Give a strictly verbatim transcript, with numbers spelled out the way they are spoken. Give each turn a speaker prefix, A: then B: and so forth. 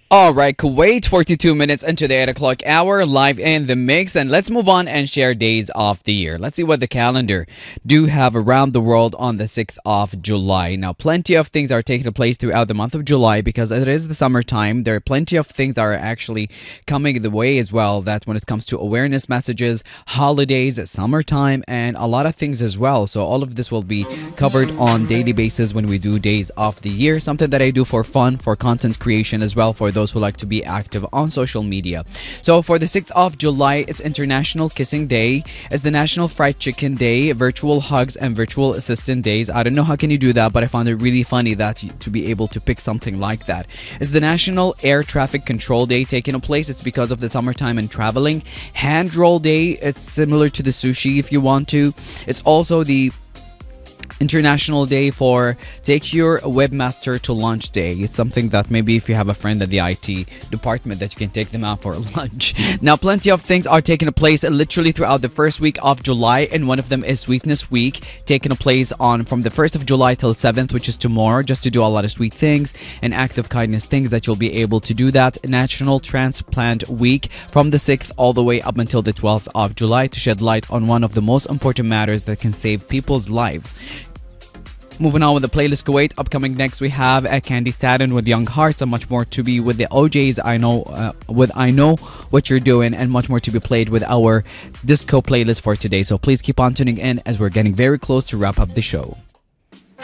A: All right, Kuwait, forty-two minutes into the eight o'clock hour, live in the mix. And let's move on and share days of the year. Let's see what the calendar do have around the world on the sixth of July. Now, plenty of things are taking place throughout the month of July because it is the summertime. There are plenty of things that are actually coming the way as well. That's when it comes to awareness messages, holidays, summertime, and a lot of things as well. So all of this will be covered on daily basis when we do days of the year. Something that I do for fun, for content creation as well, for those who like to be active on social media. So for the sixth of July, it's International Kissing Day. It's the National Fried Chicken Day, Virtual Hugs and Virtual Assistant Days. I don't know how can you do that, but I found it really funny that you- to be able to pick something like that. It's the National Air Traffic Control Day taking place. It's because of the summertime and traveling. Hand Roll Day. It's similar to the sushi if you want to. It's also the International Day for Take Your Webmaster to Lunch Day. It's something that maybe if you have a friend at the I T department that you can take them out for lunch. Now, plenty of things are taking place literally throughout the first week of July, and one of them is Sweetness Week, taking place on from the first of July till seventh, which is tomorrow, just to do a lot of sweet things and acts of kindness things that you'll be able to do that. National Transplant Week from the sixth all the way up until the twelfth of July to shed light on one of the most important matters that can save people's lives. Moving on with the playlist Kuwait. Upcoming next, we have uh, Candy Staten with Young Hearts, and much more to be with the O Js. I know uh, with I Know What You're Doing, and much more to be played with our disco playlist for today. So please keep on tuning in as we're getting very close to wrap up the show.